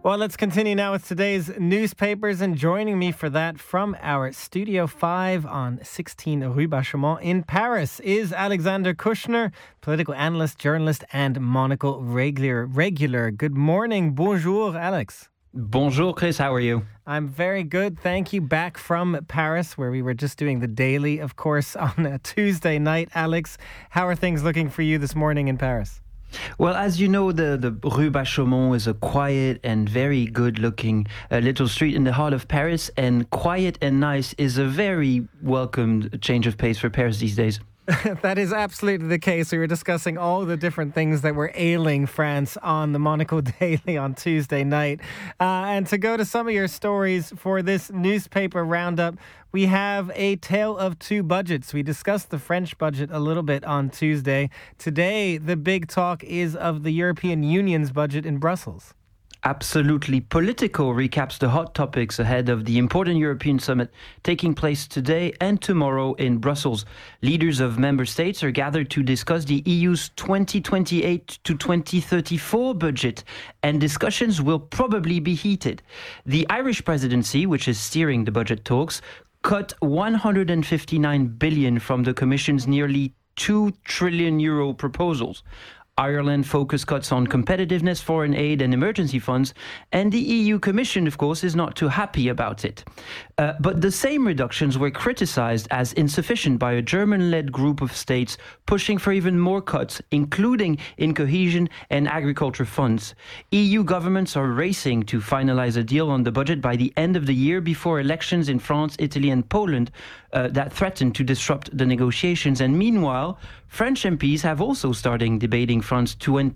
Well, let's continue now with today's newspapers, and joining me for that from our Studio 5 on 16 Rue Bachaumont in Paris is Alexander Kushner, political analyst, journalist, and Monocle regular. Good morning. Bonjour, Alex. Bonjour, Chris. How are you? I'm very good, thank you. Back from Paris, where we were just doing the daily, of course, on a Tuesday night. Alex, how are things looking for you this morning in Paris? Well, as you know, the Rue Bachaumont is a quiet and very good-looking little street in the heart of Paris, and quiet and nice is a very welcomed change of pace for Paris these days. That is absolutely the case. We were discussing all the different things that were ailing France on the Monocle Daily on Tuesday night. And to go to some of your stories for this newspaper roundup, we have a tale of two budgets. We discussed the French budget a little bit on Tuesday. Today, the big talk is of the European Union's budget in Brussels. Absolutely. Politico recaps the hot topics ahead of the important European summit taking place today and tomorrow in Brussels. Leaders of member states are gathered to discuss the EU's 2028 to 2034 budget, and discussions will probably be heated. The Irish presidency, which is steering the budget talks, cut 159 billion from the Commission's nearly 2 trillion euro proposals. Ireland focused cuts on competitiveness, foreign aid and emergency funds, and the EU Commission, of course, is not too happy about it. But the same reductions were criticized as insufficient by a German-led group of states pushing for even more cuts, including in cohesion and agriculture funds. EU governments are racing to finalize a deal on the budget by the end of the year before elections in France, Italy and Poland that threaten to disrupt the negotiations. And meanwhile, French MPs have also started debating France's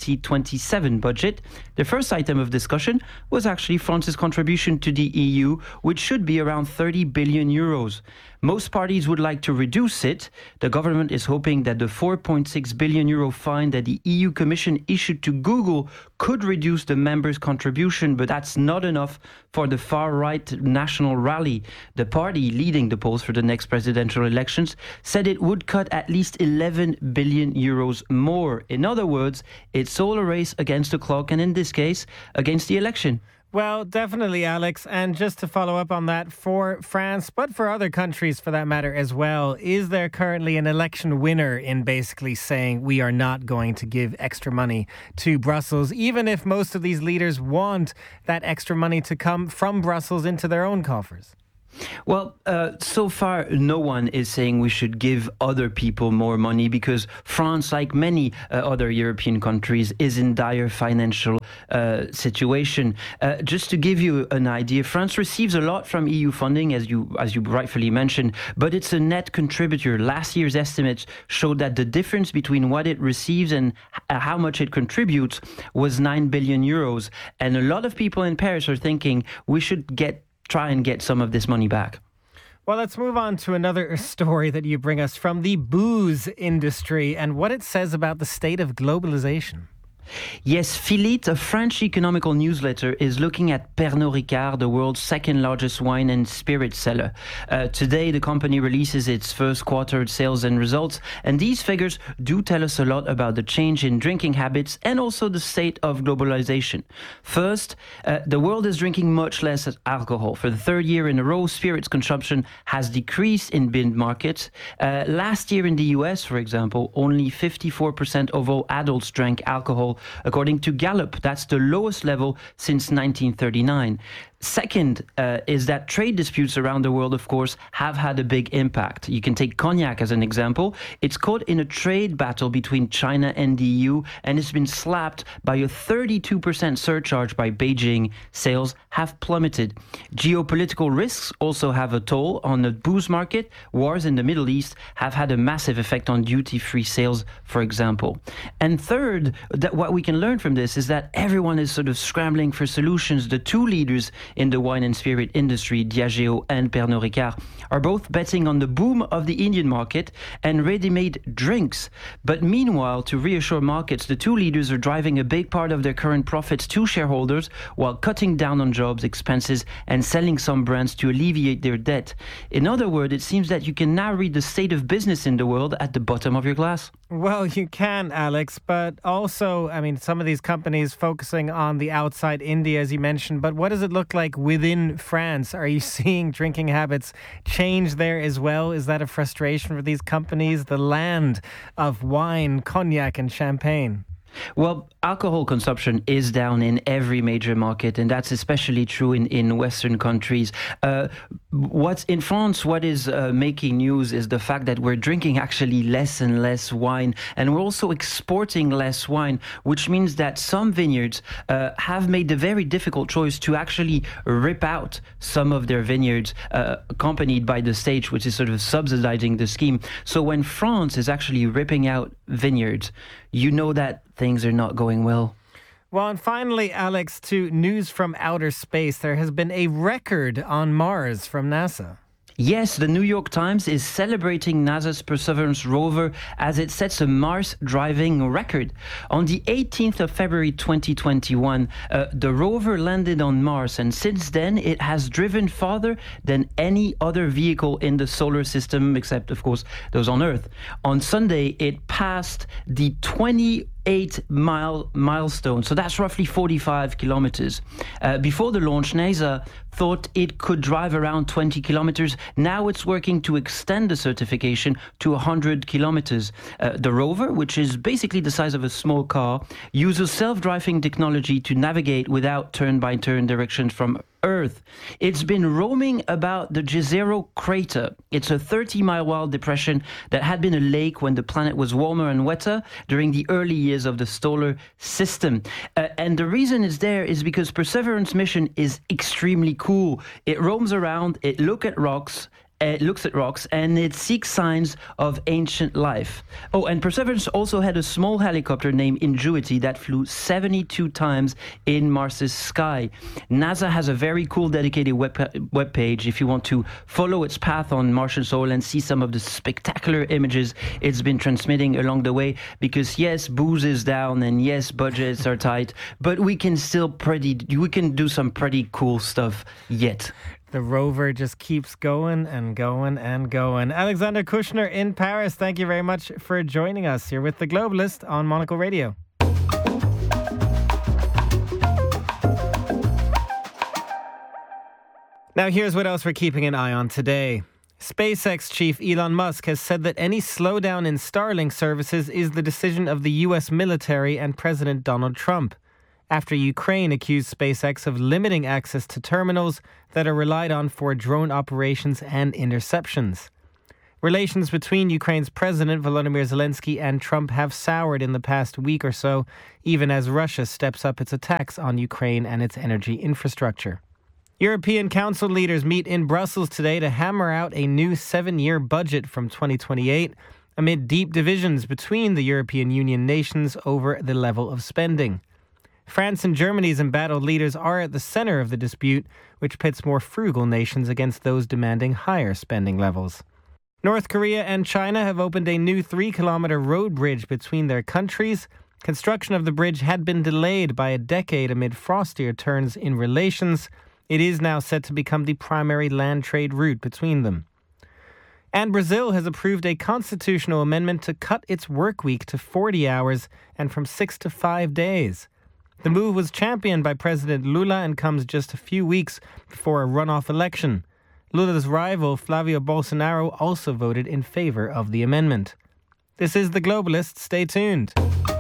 2027 budget. The first item of discussion was actually France's contribution to the EU, which should be around 30 billion euros. Most parties would like to reduce it. The government is hoping that the 4.6 billion euro fine that the EU Commission issued to Google could reduce the members' contribution, but that's not enough for the far-right National Rally. The party leading the polls for the next presidential elections said it would cut at least 11 billion euros more. In other words, it's all a race against the clock, and in this case, against the election. Well, definitely, Alex. And just to follow up on that, for France, but for other countries for that matter as well, is there currently an election winner in basically saying we are not going to give extra money to Brussels, even if most of these leaders want that extra money to come from Brussels into their own coffers? Well, so far, no one is saying we should give other people more money because France, like many other European countries, is in dire financial situation. Just to give you an idea, France receives a lot from EU funding, as you rightfully mentioned, but it's a net contributor. Last year's estimates showed that the difference between what it receives and how much it contributes was 9 billion euros. And a lot of people in Paris are thinking we should try and get some of this money back. Well, let's move on to another story that you bring us from the booze industry and what it says about the state of globalization. Yes, Philite, a French economical newsletter, is looking at Pernod Ricard, the world's second largest wine and spirit seller. Today, the company releases its first quarter sales and results, and these figures do tell us a lot about the change in drinking habits and also the state of globalization. First, the world is drinking much less alcohol. For the third year in a row, spirits consumption has decreased in bin markets. Last year in the US, for example, only 54% of all adults drank alcohol, according to Gallup. That's the lowest level since 1939. Second is that trade disputes around the world, of course, have had a big impact. You can take cognac as an example. It's caught in a trade battle between China and the EU, and it's been slapped by a 32% surcharge by Beijing. Sales have plummeted. Geopolitical risks also have a toll on the booze market. Wars in the Middle East have had a massive effect on duty-free sales, for example. And third, that what we can learn from this is that everyone is sort of scrambling for solutions. The two leaders in the wine and spirit industry, Diageo and Pernod Ricard, are both betting on the boom of the Indian market and ready-made drinks. But meanwhile, to reassure markets, the two leaders are driving a big part of their current profits to shareholders while cutting down on jobs, expenses, and selling some brands to alleviate their debt. In other words, it seems that you can now read the state of business in the world at the bottom of your glass. Well, you can, Alex, but also, I mean, some of these companies focusing on the outside India, as you mentioned, but what does it look like within France? Are you seeing drinking habits change there as well? Is that a frustration for these companies, the land of wine, cognac, and champagne? Well, alcohol consumption is down in every major market, and that's especially true in Western countries. What's in France, what is making news is the fact that we're drinking actually less and less wine, and we're also exporting less wine, which means that some vineyards have made the very difficult choice to actually rip out some of their vineyards, accompanied by the state, which is sort of subsidizing the scheme. So when France is actually ripping out vineyards, you know that things are not going well. Well, and finally, Alex, to news from outer space. There has been a record on Mars from NASA. Yes, the New York Times is celebrating NASA's Perseverance rover as it sets a Mars driving record. On the 18th of February 2021, the rover landed on Mars, and since then it has driven farther than any other vehicle in the solar system, except, of course, those on Earth. On Sunday, it passed the 28-mile milestone, so that's roughly 45 kilometers. Before the launch, NASA thought it could drive around 20 kilometers. Now it's working to extend the certification to 100 kilometers. The rover, which is basically the size of a small car, uses self-driving technology to navigate without turn-by-turn directions from Earth. It's been roaming about the Jezero crater. It's a 30-mile wide depression that had been a lake when the planet was warmer and wetter during the early years of the solar system. And the reason it's there is because Perseverance mission is extremely cool. It roams around, it looks at rocks, and it seeks signs of ancient life. Oh, and Perseverance also had a small helicopter named Ingenuity that flew 72 times in Mars's sky. NASA has a very cool dedicated web page if you want to follow its path on Martian soil and see some of the spectacular images it's been transmitting along the way. Because yes, booze is down and yes, budgets are tight, but we can do some pretty cool stuff yet. The rover just keeps going and going and going. Alexander Kushner in Paris, thank you very much for joining us. You're with The Globalist on Monocle Radio. Now here's what else we're keeping an eye on today. SpaceX chief Elon Musk has said that any slowdown in Starlink services is the decision of the U.S. military and President Donald Trump, after Ukraine accused SpaceX of limiting access to terminals that are relied on for drone operations and interceptions. Relations between Ukraine's President Volodymyr Zelensky and Trump have soured in the past week or so, even as Russia steps up its attacks on Ukraine and its energy infrastructure. European Council leaders meet in Brussels today to hammer out a new 7-year budget from 2028, amid deep divisions between the European Union nations over the level of spending. France and Germany's embattled leaders are at the center of the dispute, which pits more frugal nations against those demanding higher spending levels. North Korea and China have opened a new 3-kilometer road bridge between their countries. Construction of the bridge had been delayed by a decade amid frostier turns in relations. It is now set to become the primary land trade route between them. And Brazil has approved a constitutional amendment to cut its work week to 40 hours and from 6 to 5 days. The move was championed by President Lula and comes just a few weeks before a runoff election. Lula's rival, Flavio Bolsonaro, also voted in favor of the amendment. This is The Globalist. Stay tuned.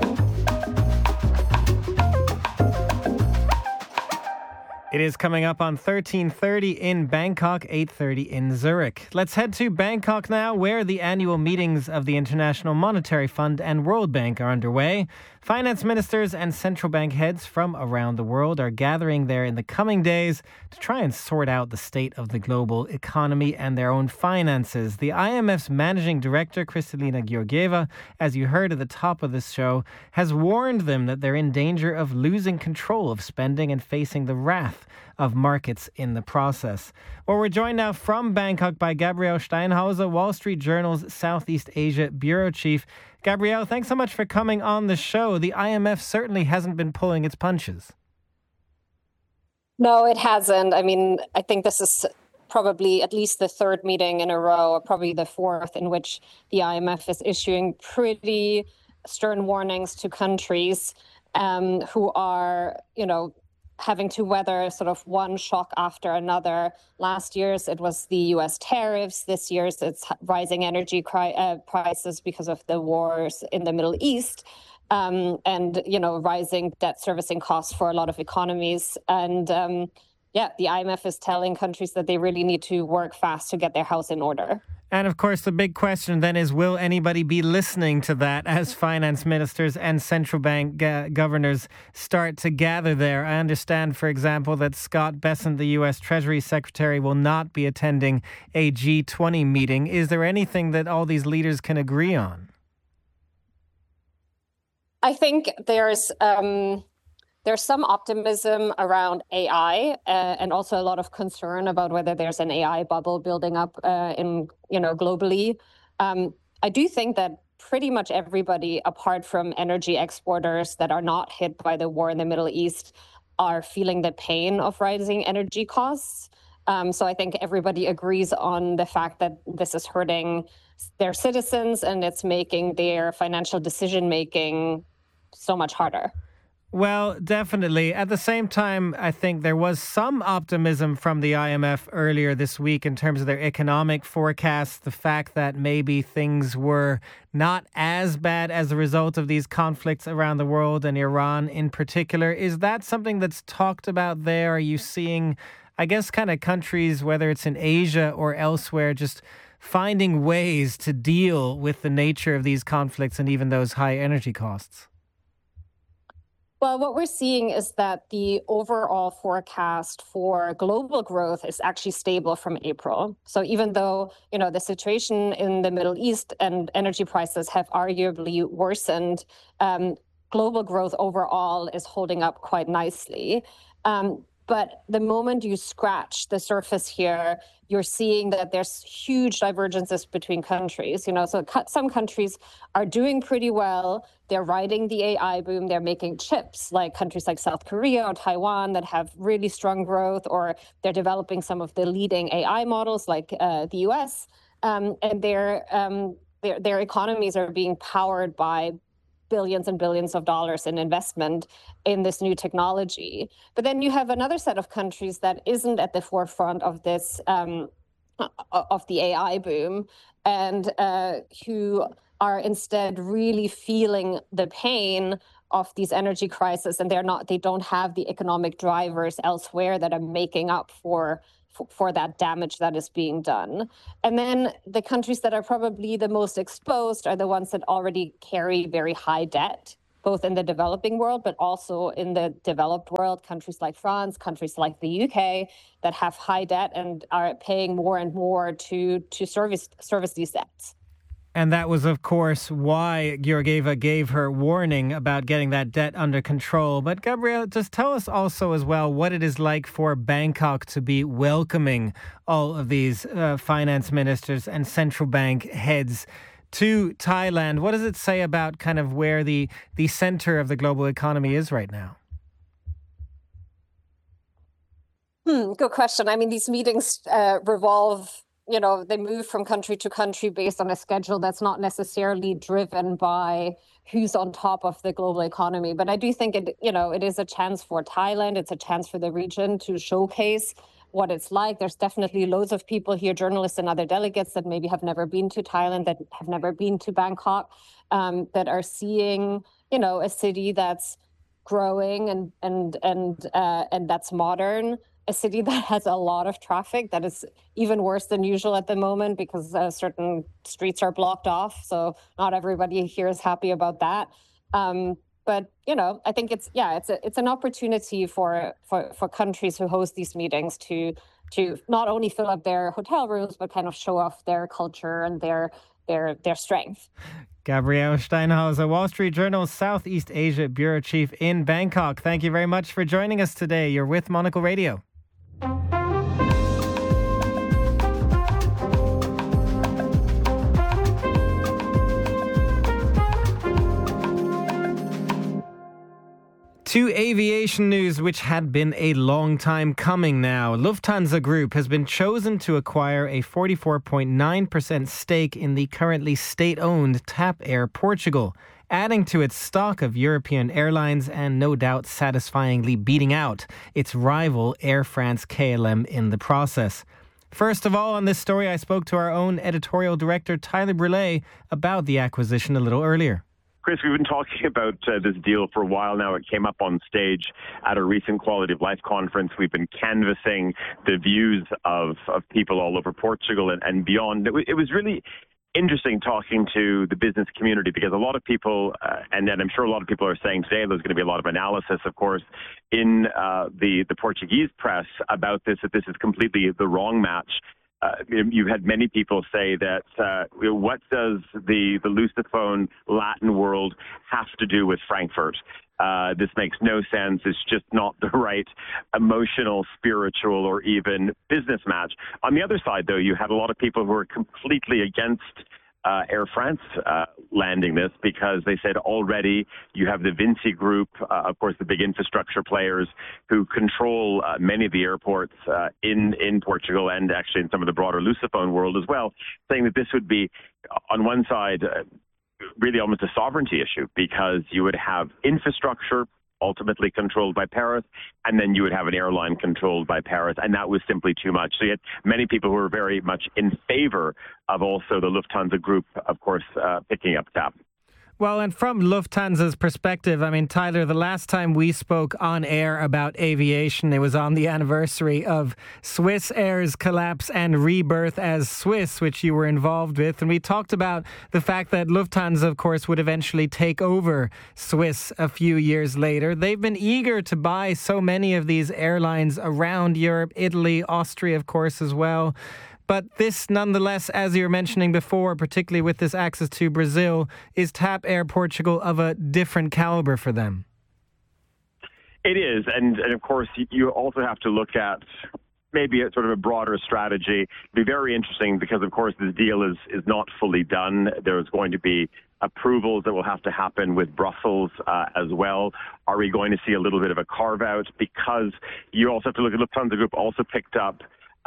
It is coming up on 13:30 in Bangkok, 8:30 in Zurich. Let's head to Bangkok now, where the annual meetings of the International Monetary Fund and World Bank are underway. Finance ministers and central bank heads from around the world are gathering there in the coming days to try and sort out the state of the global economy and their own finances. The IMF's managing director, Kristalina Georgieva, as you heard at the top of this show, has warned them that they're in danger of losing control of spending and facing the wrath of markets in the process. Well, we're joined now from Bangkok by Gabrielle Steinhauser, Wall Street Journal's Southeast Asia bureau chief. Gabrielle, thanks so much for coming on the show. The IMF certainly hasn't been pulling its punches. No, it hasn't. I mean, I think this is probably at least the third meeting in a row, or probably the fourth, in which the IMF is issuing pretty stern warnings to countries who are, having to weather sort of one shock after another. Last year's it was the U.S. tariffs. This year's it's rising energy prices because of the wars in the Middle East, and rising debt servicing costs for a lot of economies. And the IMF is telling countries that they really need to work fast to get their house in order. And of course, the big question then is, will anybody be listening to that as finance ministers and central bank governors start to gather there? I understand, for example, that Scott Bessent, the U.S. Treasury Secretary, will not be attending a G20 meeting. Is there anything that all these leaders can agree on? I think there's some optimism around AI and also a lot of concern about whether there's an AI bubble building up globally. I do think that pretty much everybody, apart from energy exporters that are not hit by the war in the Middle East, are feeling the pain of rising energy costs. So I think everybody agrees on the fact that this is hurting their citizens and it's making their financial decision-making so much harder. Well, definitely. At the same time, I think there was some optimism from the IMF earlier this week in terms of their economic forecasts, the fact that maybe things were not as bad as a result of these conflicts around the world and Iran in particular. Is that something that's talked about there? Are you seeing, I guess, kind of countries, whether it's in Asia or elsewhere, just finding ways to deal with the nature of these conflicts and even those high energy costs? Well, what we're seeing is that the overall forecast for global growth is actually stable from April. So even though, the situation in the Middle East and energy prices have arguably worsened, global growth overall is holding up quite nicely. But the moment you scratch the surface here, you're seeing that there's huge divergences between countries. So some countries are doing pretty well. They're riding the AI boom. They're making chips, like countries like South Korea or Taiwan that have really strong growth, or they're developing some of the leading AI models like the US. And their economies are being powered by billions and billions of dollars in investment in this new technology. But then you have another set of countries that isn't at the forefront of this, of the AI boom, and who are instead really feeling the pain of these energy crises, and they don't have the economic drivers elsewhere that are making up for that damage that is being done. And then the countries that are probably the most exposed are the ones that already carry very high debt, both in the developing world, but also in the developed world, countries like France, countries like the UK that have high debt and are paying more and more to service these debts. And that was, of course, why Georgieva gave her warning about getting that debt under control. But Gabrielle, just tell us also as well what it is like for Bangkok to be welcoming all of these finance ministers and central bank heads to Thailand. What does it say about kind of where the center of the global economy is right now? Good question. I mean, these meetings revolve. They move from country to country based on a schedule that's not necessarily driven by who's on top of the global economy. But I do think it is a chance for Thailand. It's a chance for the region to showcase what it's like. There's definitely loads of people here, journalists and other delegates that maybe have never been to Thailand, that have never been to Bangkok, that are seeing, a city that's growing and that's modern. A city that has a lot of traffic, that is even worse than usual at the moment because certain streets are blocked off. So not everybody here is happy about that. But I think it's an opportunity for countries who host these meetings to not only fill up their hotel rooms, but kind of show off their culture and their strength. Gabrielle Steinhauser, Wall Street Journal's Southeast Asia Bureau Chief in Bangkok. Thank you very much for joining us today. You're with Monocle Radio. To aviation news, which had been a long time coming now. Lufthansa Group has been chosen to acquire a 44.9% stake in the currently state-owned TAP Air Portugal, adding to its stock of European airlines and no doubt satisfyingly beating out its rival Air France-KLM in the process. First of all, on this story, I spoke to our own editorial director, Tyler Brûlé, about the acquisition a little earlier. Chris, we've been talking about this deal for a while now. It came up on stage at a recent Quality of Life conference. We've been canvassing the views of people all over Portugal and beyond. It was really interesting talking to the business community because a lot of people, and I'm sure a lot of people are saying today, there's going to be a lot of analysis, of course, in the Portuguese press about this, that this is completely the wrong match. You've had many people say that what does the Lusophone Latin world have to do with Frankfurt? This makes no sense. It's just not the right emotional, spiritual, or even business match. On the other side, though, you had a lot of people who are completely against Air France landing this because they said already you have the Vinci Group, of course, the big infrastructure players who control many of the airports in Portugal and actually in some of the broader Lusophone world as well, saying that this would be, on one side, really almost a sovereignty issue because you would have infrastructure ultimately controlled by Paris, and then you would have an airline controlled by Paris, and that was simply too much. So you had many people who were very much in favor of also the Lufthansa Group, of course, picking up TAP. Well, and from Lufthansa's perspective, I mean, Tyler, the last time we spoke on air about aviation, it was on the anniversary of Swiss Air's collapse and rebirth as Swiss, which you were involved with. And we talked about the fact that Lufthansa, of course, would eventually take over Swiss a few years later. They've been eager to buy so many of these airlines around Europe, Italy, Austria, of course, as well. But this, nonetheless, as you were mentioning before, particularly with this access to Brazil, is TAP Air Portugal of a different caliber for them? It is. And of course, you also have to look at maybe a sort of a broader strategy. It'd be very interesting because, of course, this deal is not fully done. There's going to be approvals that will have to happen with Brussels as well. Are we going to see a little bit of a carve-out? Because you also have to look at Lufthansa Group also picked up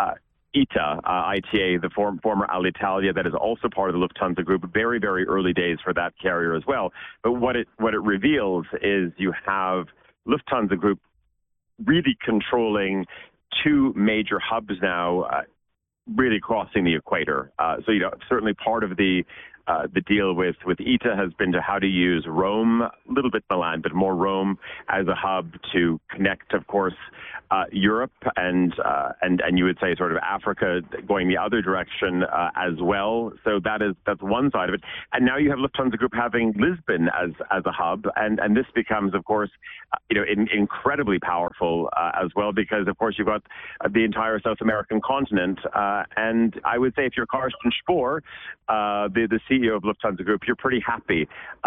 ITA, the former Alitalia, that is also part of the Lufthansa Group. Very, very early days for that carrier as well. But what it reveals is you have Lufthansa Group really controlling two major hubs now, really crossing the equator. So, certainly part of the deal with ITA has been to how to use Rome, a little bit Milan, but more Rome as a hub to connect, of course, Europe and you would say sort of Africa going the other direction as well. So that's one side of it. And now you have Lufthansa Group having Lisbon as a hub, and this becomes, of course, incredibly powerful as well because, of course, you've got the entire South American continent. And I would say if you're Carsten Spohr, the CEO of Lufthansa Group, you're pretty happy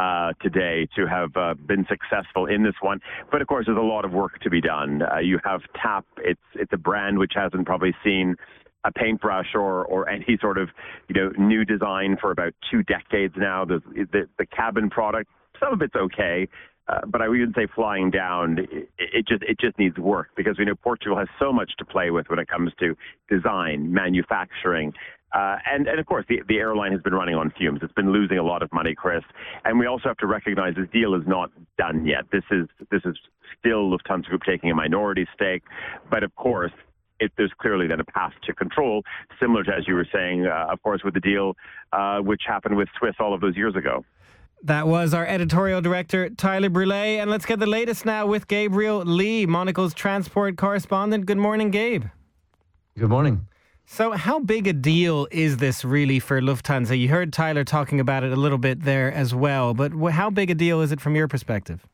today to have been successful in this one. But of course, there's a lot of work to be done. You have TAP. It's a brand which hasn't probably seen a paintbrush or any sort of new design for about 2 decades now. The cabin product, some of it's okay. But I wouldn't say flying down. It just needs work because we know Portugal has so much to play with when it comes to design, manufacturing, and of course the airline has been running on fumes. It's been losing a lot of money, Chris. And we also have to recognize this deal is not done yet. This is still Lufthansa Group taking a minority stake, but of course. There's clearly then a path to control, similar to, as you were saying, of course, with the deal which happened with Swiss all of those years ago. That was our editorial director, Tyler Brûlé. And let's get the latest now with Gabriel Lee, Monocle's transport correspondent. Good morning, Gabe. Good morning. So how big a deal is this really for Lufthansa? You heard Tyler talking about it a little bit there as well, but how big a deal is it from your perspective?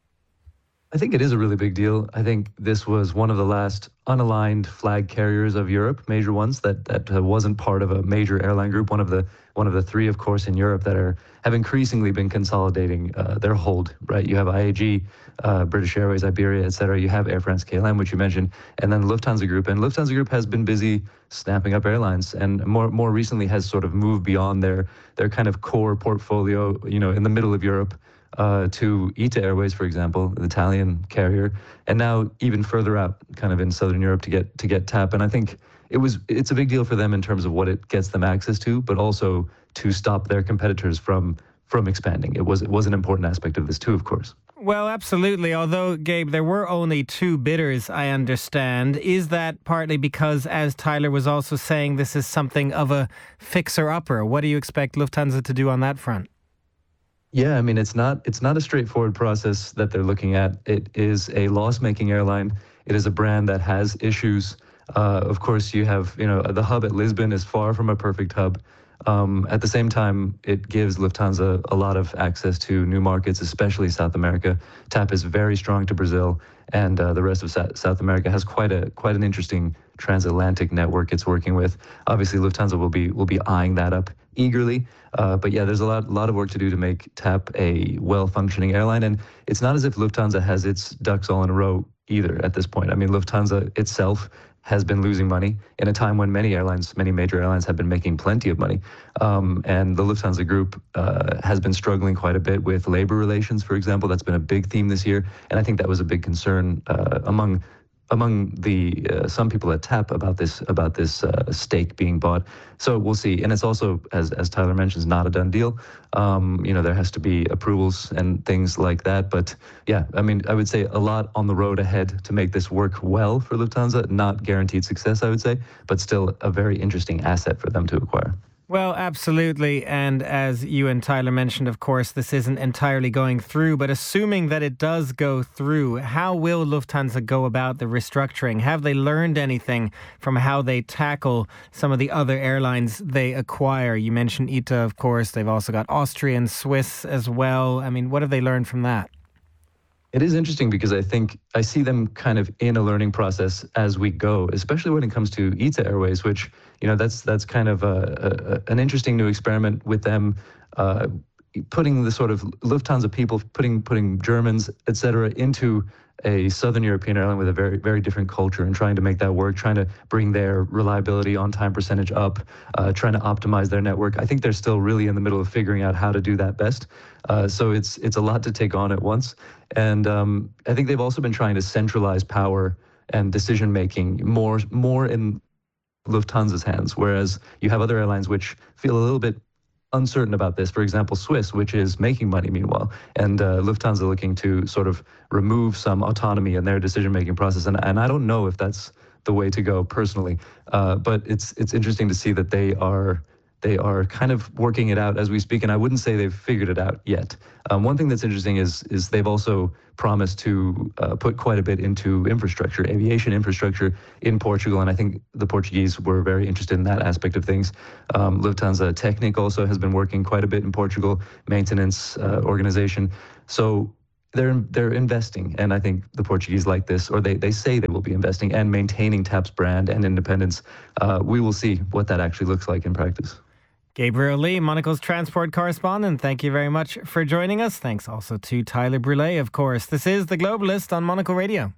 I think it is a really big deal. I think this was one of the last unaligned flag carriers of Europe, major ones that wasn't part of a major airline group. One of the three, of course, in Europe that have increasingly been consolidating their hold. Right, you have IAG, British Airways, Iberia, etc. You have Air France, KLM, which you mentioned, and then Lufthansa Group. And Lufthansa Group has been busy snapping up airlines, and more recently has sort of moved beyond their kind of core portfolio. In the middle of Europe. to ITA Airways, for example, the Italian carrier, and now even further out, kind of in Southern Europe, to get TAP. And I think it's a big deal for them in terms of what it gets them access to, but also to stop their competitors from expanding. It was an important aspect of this too, of course. Well, absolutely. Although, Gabe, there were only 2 bidders, I understand. Is that partly because, as Tyler was also saying, this is something of a fixer-upper? What do you expect Lufthansa to do on that front? Yeah, I mean, it's not a straightforward process that they're looking at. It is a loss-making airline. It is a brand that has issues. Of course, you have, the hub at Lisbon is far from a perfect hub. At the same time, it gives Lufthansa a lot of access to new markets, especially South America. TAP is very strong to Brazil, and the rest of South America has quite an interesting transatlantic network it's working with. Obviously, Lufthansa will be eyeing that up eagerly. But yeah, there's a lot of work to do to make TAP a well-functioning airline, and it's not as if Lufthansa has its ducks all in a row either at this point. I mean, Lufthansa itself has been losing money in a time when many major airlines have been making plenty of money. And the Lufthansa Group has been struggling quite a bit with labor relations, for example. That's been a big theme this year. And I think that was a big concern among the some people at TAP about this stake being bought. So we'll see. And it's also, as Tyler mentions, not a done deal. There has to be approvals and things like that. But yeah, I mean, I would say a lot on the road ahead to make this work well for Lufthansa. Not guaranteed success, I would say, but still a very interesting asset for them to acquire. Well, absolutely. And as you and Tyler mentioned, of course, this isn't entirely going through, but assuming that it does go through, how will Lufthansa go about the restructuring? Have they learned anything from how they tackle some of the other airlines they acquire? You mentioned ITA, of course. They've also got Austrian, Swiss as well. I mean, what have they learned from that? It is interesting because I think I see them kind of in a learning process as we go, especially when it comes to ITA Airways, which, that's kind of an interesting new experiment with them putting the sort of Lufthansa people, putting Germans, et cetera, into a Southern European airline with a very, very different culture and trying to make that work, trying to bring their reliability, on-time percentage up, trying to optimize their network. I think they're still really in the middle of figuring out how to do that best. So it's a lot to take on at once. And I think they've also been trying to centralize power and decision-making more in Lufthansa's hands, whereas you have other airlines which feel a little bit uncertain about this. For example, Swiss, which is making money meanwhile, and Lufthansa looking to sort of remove some autonomy in their decision-making process. And I don't know if that's the way to go personally, but it's interesting to see that they are kind of working it out as we speak, and I wouldn't say they've figured it out yet. One thing that's interesting is they've also promised to put quite a bit into infrastructure, aviation infrastructure in Portugal, and I think the Portuguese were very interested in that aspect of things. Lufthansa Technik also has been working quite a bit in Portugal, maintenance organization. So they're investing, and I think the Portuguese like this, or they say they will be investing and maintaining TAP's brand and independence. We will see what that actually looks like in practice. Gabriel Lee, Monocle's transport correspondent, thank you very much for joining us. Thanks also to Tyler Brûlé, of course. This is The Globalist on Monocle Radio.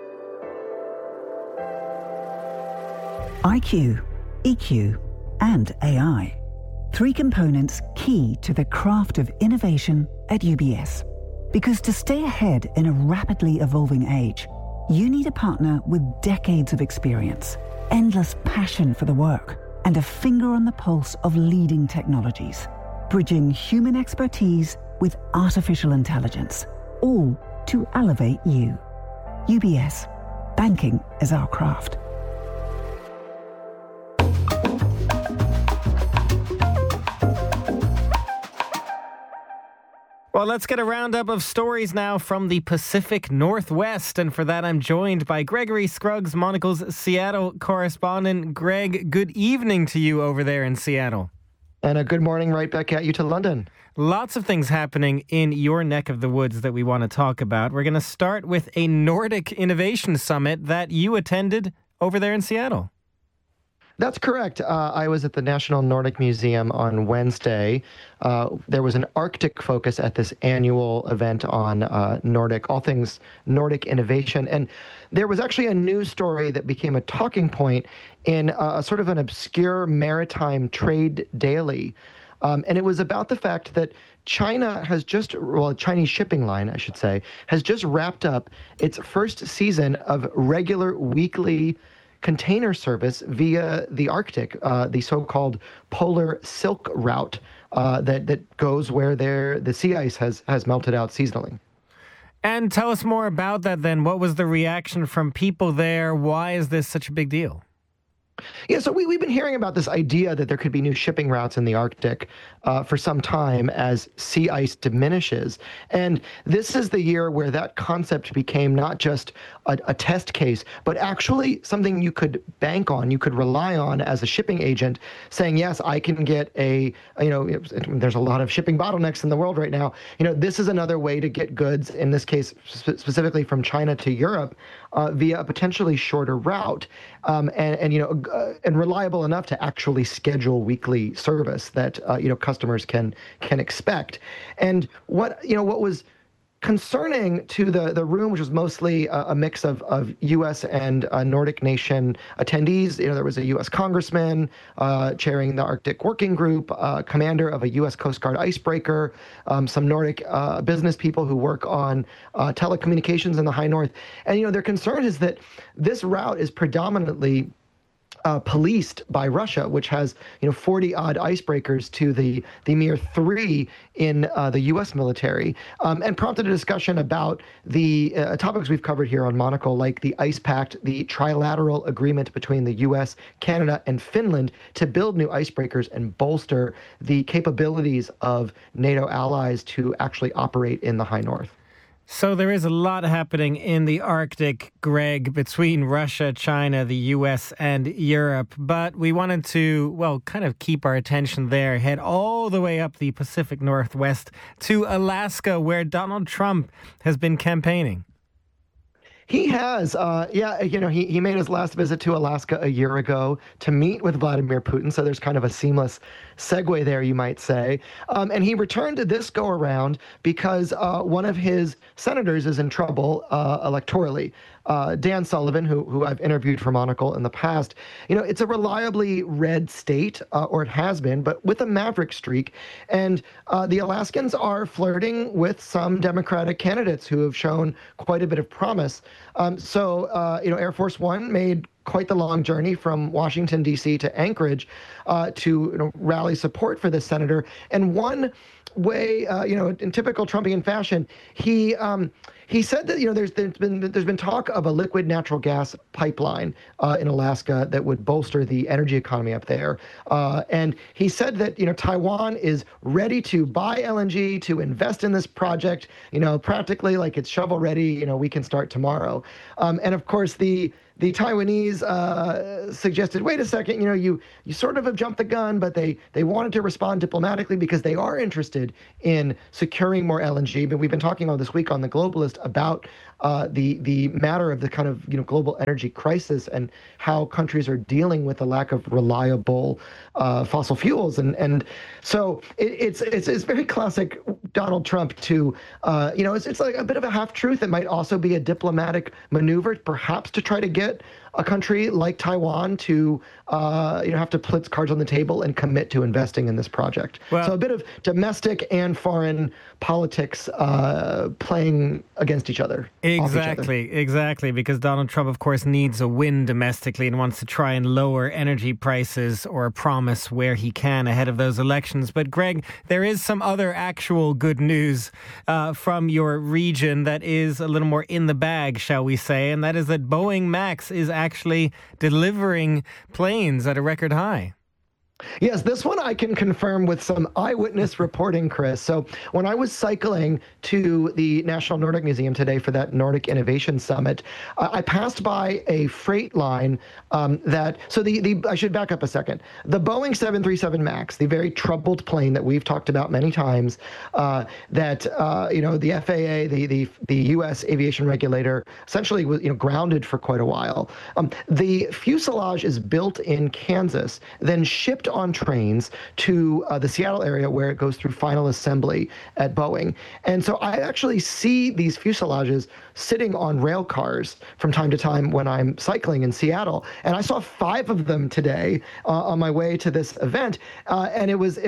IQ, EQ, and AI. 3 components key to the craft of innovation at UBS. Because to stay ahead in a rapidly evolving age, you need a partner with decades of experience, endless passion for the work, and a finger on the pulse of leading technologies, bridging human expertise with artificial intelligence, all to elevate you. UBS, banking is our craft. Well, let's get a roundup of stories now from the Pacific Northwest. And for that, I'm joined by Gregory Scruggs, Monocle's Seattle correspondent. Greg, good evening to you over there in Seattle. And a good morning right back at you to London. Lots of things happening in your neck of the woods that we want to talk about. We're going to start with a Nordic Innovation Summit that you attended over there in Seattle. That's correct. I was at the National Nordic Museum on Wednesday. There was an Arctic focus at this annual event on all things Nordic innovation. And there was actually a news story that became a talking point in a sort of an obscure maritime trade daily And it was about the fact that China has Chinese shipping line, I should say, has just wrapped up its first season of regular weekly container service via the Arctic, the so-called Polar Silk Route that goes where the sea ice has melted out seasonally. And tell us more about that then. What was the reaction from people there? Why is this such a big deal? Yeah, so we've been hearing about this idea that there could be new shipping routes in the Arctic for some time as sea ice diminishes. And this is the year where that concept became not just a test case, but actually something you could bank on, you could rely on as a shipping agent, saying, yes, I can get there's a lot of shipping bottlenecks in the world right now. This is another way to get goods, in this case, specifically from China to Europe, via a potentially shorter route, and reliable enough to actually schedule weekly service that customers can expect. And what was concerning to the room, which was mostly a mix of U.S. and Nordic nation attendees. There was a U.S. congressman chairing the Arctic Working Group, commander of a U.S. Coast Guard icebreaker, some Nordic business people who work on telecommunications in the high north. And their concern is that this route is predominantly policed by Russia, which has 40-odd icebreakers to the mere 3 in the U.S. military, and prompted a discussion about the topics we've covered here on Monocle, like the Ice Pact, the trilateral agreement between the U.S., Canada, and Finland to build new icebreakers and bolster the capabilities of NATO allies to actually operate in the high north. So there is a lot happening in the Arctic, Greg, between Russia, China, the U.S. and Europe. But we wanted to, kind of keep our attention there, head all the way up the Pacific Northwest to Alaska, where Donald Trump has been campaigning. He has, he made his last visit to Alaska a year ago to meet with Vladimir Putin. So there's kind of a seamless segue there, you might say. And he returned to this go around because one of his senators is in trouble electorally. Dan Sullivan, who I've interviewed for Monocle in the past, it's a reliably red state, or it has been, but with a maverick streak. And the Alaskans are flirting with some Democratic candidates who have shown quite a bit of promise. So Air Force One made quite the long journey from Washington, D.C. to Anchorage to rally support for this senator. And one way, in typical Trumpian fashion, he said that there's been talk of a liquid natural gas pipeline in Alaska that would bolster the energy economy up there, and he said that Taiwan is ready to buy LNG, to invest in this project, practically like it's shovel ready. We can start tomorrow, and of course the Taiwanese suggested, wait a second, you sort of have jumped the gun, but they wanted to respond diplomatically because they are interested in securing more LNG. But we've been talking all this week on The Globalist about the matter of the kind of global energy crisis and how countries are dealing with the lack of reliable fossil fuels, and so it's very classic Donald Trump to it's like a bit of a half truth. It might also be a diplomatic maneuver, perhaps to try to get a country like Taiwan to have to put its cards on the table and commit to investing in this project. Well, so a bit of domestic and foreign politics playing against each other. Exactly, because Donald Trump, of course, needs a win domestically and wants to try and lower energy prices or promise where he can ahead of those elections. But Greg, there is some other actual good news from your region that is a little more in the bag, shall we say, and that is that Boeing Max is actually delivering planes at a record high. Yes, this one I can confirm with some eyewitness reporting, Chris. So when I was cycling to the National Nordic Museum today for that Nordic Innovation Summit, I passed by a freight line I should back up a second. The Boeing 737 MAX, the very troubled plane that we've talked about many times, that the FAA, the U.S. aviation regulator, essentially was grounded for quite a while. The fuselage is built in Kansas, then shipped on trains to the Seattle area where it goes through final assembly at Boeing. And so I actually see these fuselages sitting on rail cars from time to time when I'm cycling in Seattle. And I saw 5 of them today on my way to this event. And it was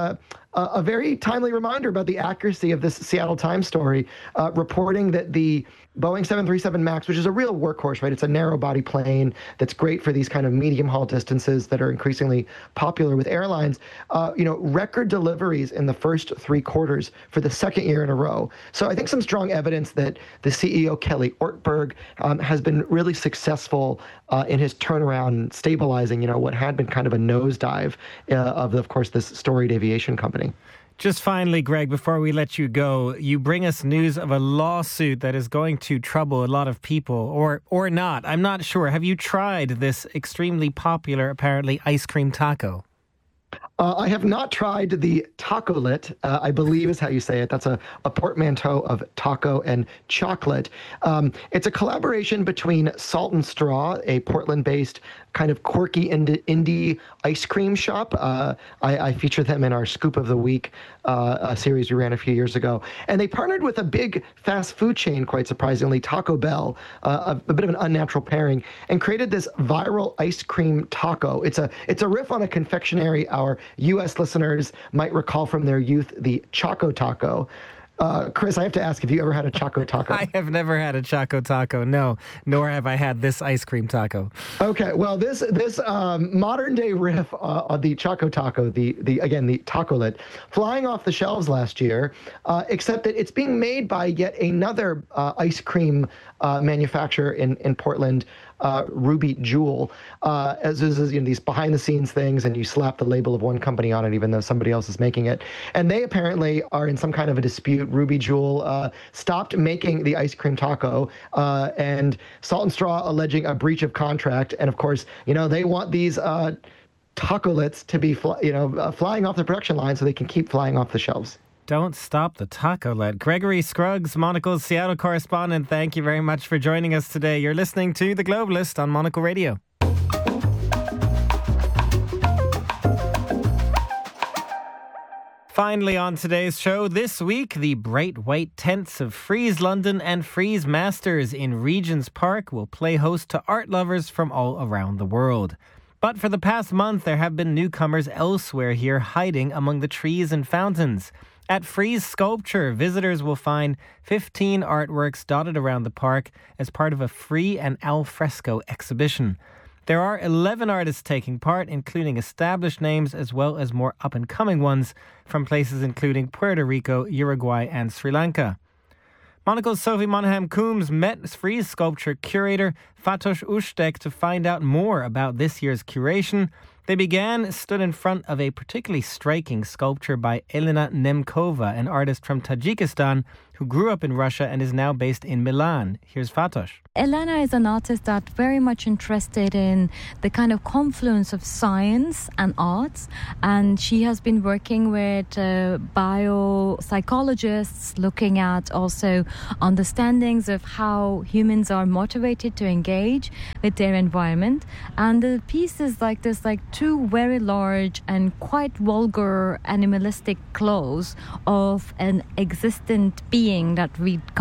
a very timely reminder about the accuracy of this Seattle Times story, reporting that the Boeing 737 MAX, which is a real workhorse, right? It's a narrow body plane that's great for these kind of medium haul distances that are increasingly popular with airlines. Record deliveries in the first 3 quarters for the second year in a row. So I think some strong evidence that the CEO, Kelly Ortberg, has been really successful in his turnaround, stabilizing, what had been kind of a nosedive of course, this storied aviation company. Just finally, Greg, before we let you go, you bring us news of a lawsuit that is going to trouble a lot of people, or not. I'm not sure. Have you tried this extremely popular, apparently, ice cream taco? I have not tried the Taco-Lit, I believe is how you say it. That's a portmanteau of taco and chocolate. It's a collaboration between Salt and Straw, a Portland-based kind of quirky indie ice cream shop. I featured them in our Scoop of the Week a series we ran a few years ago. And they partnered with a big fast food chain, quite surprisingly, Taco Bell, a bit of an unnatural pairing, and created this viral ice cream taco. It's a riff on a confectionery our U.S. listeners might recall from their youth, the Choco Taco. Chris, I have to ask, have you ever had a Choco Taco? I have never had a Choco Taco, no, nor have I had this ice cream taco. Okay, well, this modern day riff on the Choco Taco, the Taco-Lit, flying off the shelves last year, except that it's being made by yet another ice cream manufacturer in Portland, Ruby Jewel, as these behind the scenes things, and you slap the label of one company on it, even though somebody else is making it. And they apparently are in some kind of a dispute. Ruby Jewel stopped making the ice cream taco, and Salt and Straw alleging a breach of contract. And of course, they want these Taco-Lits to be, flying off the production line so they can keep flying off the shelves. Don't stop the Taco-Lit. Gregory Scruggs, Monocle's Seattle correspondent, thank you very much for joining us today. You're listening to The Globalist on Monocle Radio. Finally on today's show, this week, the bright white tents of Frieze London and Frieze Masters in Regent's Park will play host to art lovers from all around the world. But for the past month, there have been newcomers elsewhere here hiding among the trees and fountains. At Frieze Sculpture, visitors will find 15 artworks dotted around the park as part of a free and al fresco exhibition. There are 11 artists taking part, including established names as well as more up-and-coming ones from places including Puerto Rico, Uruguay and Sri Lanka. Monocle's Sophie Monaghan-Coombs met Frieze Sculpture curator Fatosh Ushtek to find out more about this year's curation. They stood in front of a particularly striking sculpture by Elena Nemkova, an artist from Tajikistan who grew up in Russia and is now based in Milan. Here's Fatosh. Elena is an artist that's very much interested in the kind of confluence of science and arts, and she has been working with biopsychologists, looking at also understandings of how humans are motivated to engage with their environment. And the piece is like this, like 2 very large and quite vulgar animalistic claws of an existent being that we